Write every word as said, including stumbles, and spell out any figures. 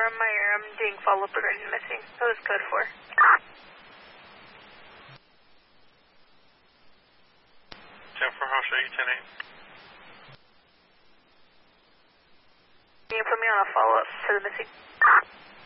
I'm Meyer. I'm doing follow-up regarding the missing. That was code four. ten four, how show you ten eight? Can you put me on a follow-up to the missing?